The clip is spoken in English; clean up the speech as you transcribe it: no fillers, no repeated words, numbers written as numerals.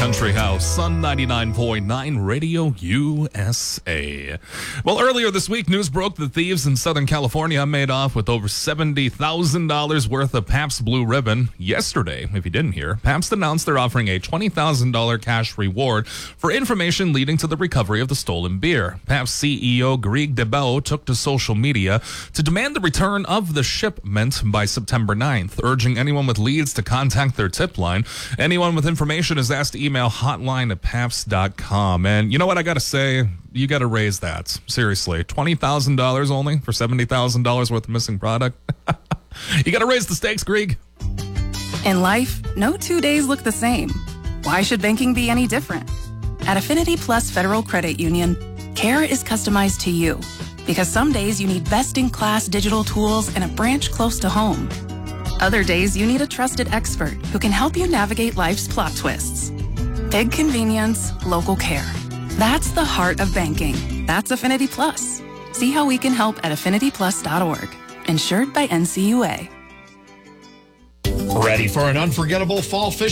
Country House, Sun 99.9 Radio USA. Well, earlier this week, news broke that thieves in Southern California made off with over $70,000 worth of Pabst Blue Ribbon. Yesterday, if you didn't hear, Pabst announced they're offering a $20,000 cash reward for information leading to the recovery of the stolen beer. Pabst CEO Greg DeBow took to social media to demand the return of the shipment by September 9th, urging anyone with leads to contact their tip line. Anyone with information is asked to email hotline@pabst.com. And you know what I got to say? You got to raise that. Seriously. $20,000 only for $70,000 worth of missing product? You got to raise the stakes, Greg. In life, no 2 days look the same. Why should banking be any different? At Affinity Plus Federal Credit Union, care is customized to you. Because some days you need best-in-class digital tools and a branch close to home. Other days you need a trusted expert who can help you navigate life's plot twists. Big convenience, local care. That's the heart of banking. That's Affinity Plus. See how we can help at affinityplus.org. Insured by NCUA. Ready for an unforgettable fall fishing